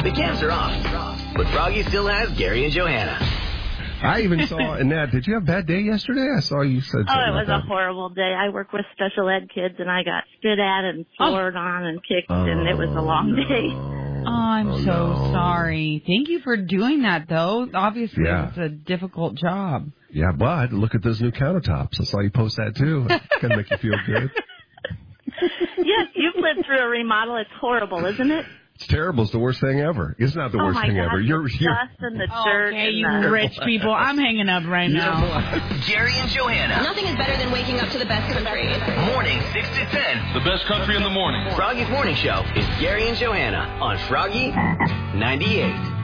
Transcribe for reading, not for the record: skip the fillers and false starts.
The cams are off, but Froggy still has Gary and Johanna. I even saw, Annette, did you have a bad day yesterday? I saw you said something. Oh, it was a horrible day. I work with special ed kids, and I got spit at and swore on and kicked, and it was a long day. Oh, I'm so sorry. Thank you for doing that, though. Obviously, it's a difficult job. Yeah, but look at those new countertops. I saw you post that, too. It's going to make you feel good. Yes, you've lived through a remodel. It's horrible, isn't it? It's terrible. It's the worst thing ever. It's not the worst thing ever. You're dust and the dirt. Okay, you rich people. I'm hanging up right now. Gary and Johanna. Nothing is better than waking up to the best country. Morning 6 to 10. The best country in the morning. Froggy's Morning Show is Gary and Johanna on Froggy 98.